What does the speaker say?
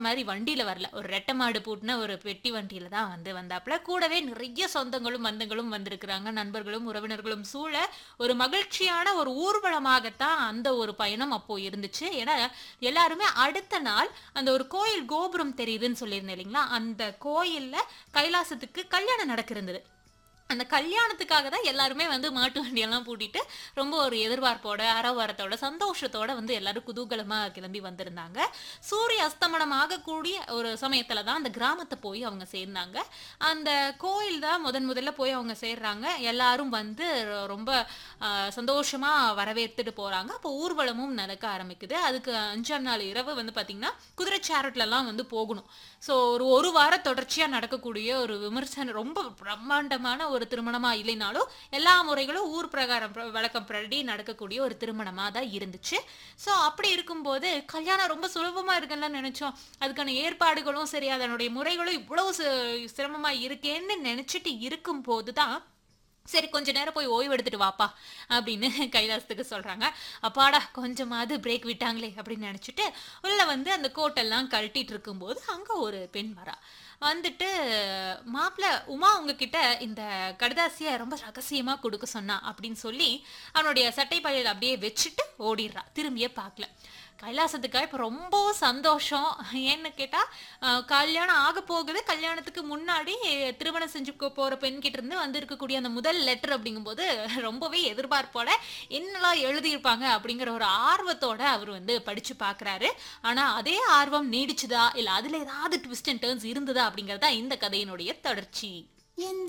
மாரி வண்டியில வரல. ஒரு ரெட்டை மாடு பூட்டுன ஒரு பெட்டி வண்டியில தான் வந்தாப்புல. கூடவே நிறைய சொந்தங்களும், பந்தங்களும் வந்திருக்கிறாங்க. நண்பர்களும், உறவினர்களும் சூழ ஒரு மகிழ்ச்சியான ஒரு ஊர்வலமாகத்தான் அந்த ஒரு பயணம் அப்போ இருந்துச்சு. ஏன்னா, எல்லாருமே அடுத்த நாள் அந்த ஒரு கோயில் கோபுரம் தெரியுதுன்னு சொல்லியிருந்தேன் இல்லைங்களா? அந்த கோயில்ல கைலாசத்துக்கு கல்யாணம் நடக்க இருந்தது. அந்த கல்யாணத்துக்காக தான் எல்லாருமே மாட்டு வண்டியெல்லாம் பூட்டிட்டு, ரொம்ப ஒரு எதிர்பார்ப்போட, ஆரவாரத்தோட, சந்தோஷத்தோட எல்லாரும் குதூகலமா கிளம்பி வந்திருந்தாங்க. சூரிய அஸ்தமனம் ஆகக்கூடிய ஒரு சமயத்துல தான் அந்த கிராமத்த போய் அவங்க சேர்ந்தாங்க. அந்த கோயில் தான் முதல்ல போய் அவங்க சேர்றாங்க. எல்லாரும் ரொம்ப சந்தோஷமா வரவேத்துட்டு போறாங்க. அப்போ ஊர்வலமும் நடக்க ஆரம்பிக்குது. அதுக்கு 5ஆம் நாள் இரவு பாத்தீங்கன்னா, குதிரை சேரட்லலாம் போகணும். ஸோ ஒரு வாரம் தொடர்ச்சியா நடக்கக்கூடிய ஒரு விமர்சனம் ரொம்ப பிரம்மாண்டமான ஒரு திருமணமா இல்லைனாலும், எல்லா முறைகளும் ஊர் பிரகாரம் வழக்கப்படி நடக்கக்கூடிய ஒரு திருமணமா தான் இருந்துச்சு. ஸோ அப்படி இருக்கும்போது, கல்யாணம் ரொம்ப சுலபமா இருக்குன்னு நெனச்சோம். அதுக்கான ஏற்பாடுகளும் சரி, அதனுடைய முறைகளும் இவ்வளவு சிரமமா இருக்கேன்னு நெனச்சுட்டு இருக்கும்போது தான், சரி கொஞ்ச நேரம் போய் ஓய்வு எடுத்துட்டு வாப்பா அப்படின்னு கைலாசத்துக்கு சொல்றாங்க. அப்பாடா கொஞ்சமாவது பிரேக் விட்டாங்களே அப்படின்னு நினைச்சிட்டு உள்ள அந்த கோட்டெல்லாம் கழட்டிட்டு இருக்கும்போது அங்க ஒரு பெண் வரா. வந்துட்டு மாப்பிள்ள உமா உங்ககிட்ட இந்த கடுதாசிய ரொம்ப ரகசியமா கொடுக்க சொன்னா அப்படின்னு சொல்லி அவனுடைய சட்டை பையில அப்படியே வச்சுட்டு ஓடிடுறா. திரும்பியே பார்க்கல. கைலாசத்துக்காக இப்போ ரொம்ப சந்தோஷம். ஏன்னு கேட்டா கல்யாணம் ஆக போகுது. கல்யாணத்துக்கு முன்னாடி திருமணம் செஞ்சு போற பெண்கிட்ட இருந்து இருக்கக்கூடிய அந்த முதல் லெட்டர் அப்படிங்கும்போது ரொம்பவே எதிர்பார்ப்போட என்னெல்லாம் எழுதியிருப்பாங்க அப்படிங்கிற ஒரு ஆர்வத்தோட அவர் படிச்சு பார்க்குறாரு. ஆனா அதே ஆர்வம் நீடிச்சுதா இல்ல அதுல ஏதாவது ட்விஸ்ட் அண்ட் டர்ன்ஸ் இருந்ததா அப்படிங்கறதா இந்த கதையினுடைய தொடர்ச்சி. எந்த